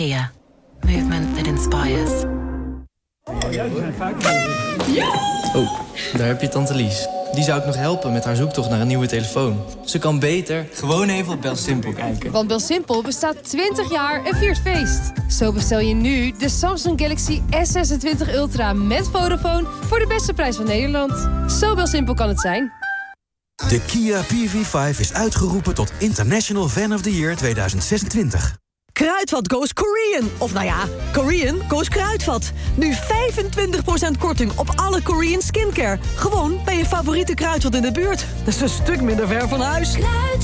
Kia. Movement that inspires. Oh, daar heb je tante Lies. Die zou ik nog helpen met haar zoektocht naar een nieuwe telefoon. Ze kan beter gewoon even op BelSimpel kijken. Want BelSimpel bestaat 20 jaar en viert feest. Zo bestel je nu de Samsung Galaxy S26 Ultra met Vodafone voor de beste prijs van Nederland. Zo BelSimpel kan het zijn. De Kia PV5 is uitgeroepen tot International Fan of the Year 2026. Kruidvat goes Korean. Of nou ja, Korean goes Kruidvat. Nu 25% korting op alle Korean skincare. Gewoon bij je favoriete Kruidvat in de buurt. Dat is een stuk minder ver van huis.